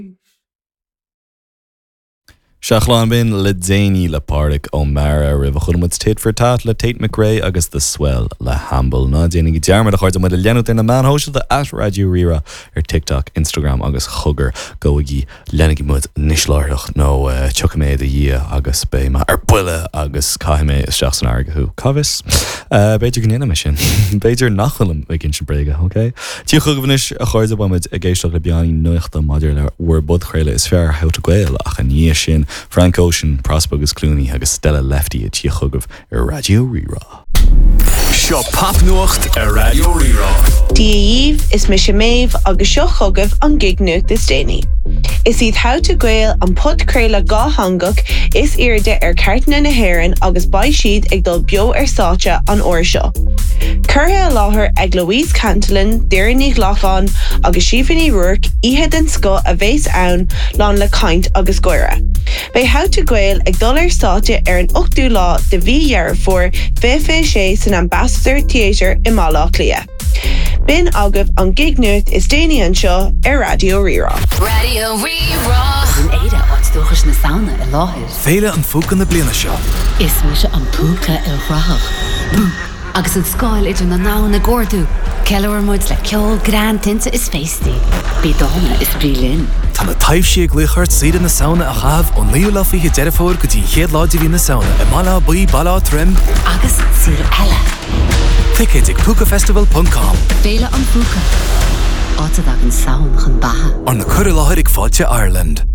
Seachlán bin le déine le páric ó mara rih chulmid tit for tat le Tate McRae agus the swell le Hamble ná déananig dearmar a chuirde mu leanú in na man hóisiil at Radio Rira TikTok, Instagram agus chugar goigi lenig mud nísláirach nó tuchaméid a dhí agus béma buile agus caiimé is seach san airgathú Cavis beidir gnéine me sin beidir nachholm ag gin sin bréige, ok? Tí chughanis a chuirde bamid a géisteach le beaní nuachta maidir le bhuair bud chréile is fear how to gael ach a níos sin Frank Ocean, Prospergus Clooney agus Stella Lefty a tíochugah Radio Rira. Seo papnuacht Radio Rira. Díomh is me sé méh agus seo chugah an gignucht is déine. Is iad how to gael an podcréile gá hangach is irde cartna na héireann agus baid siad ag dul bio sáte an uair seo. Curtha a láthair ag Louise Cantillon, Deireadh Lachán agus Síofánaí Ruark ihe den sco a bhés ann lán le caint agus goire. Bei how to gael ag dul sáte an 8ú lá de bhí for sé san Ambassador Theatre i Malach Lia. Bin agah an gignucht is déine an seo Radio Rira. Radio Rira. An éide áitdóchas na sauna i láthir. Féile an fúcan na bliana seo. Is mu se an púca i rach. Agus an scáil idir na ná na gordú. Ceilehar muid le ceol gran tinte is féistí. Bí dána is brílinn. Tá na taobh sé gluchart siad na sauna a chahabh ó níú lá fiche deirefór go dtí chéad láidir hí na sauna i mala buí bala trim. Agus siad eile. Ticket ag púcafestival.com. Féile an púca. Áta dag an saun chun batha. An na cur láthir ag fáilte Ireland.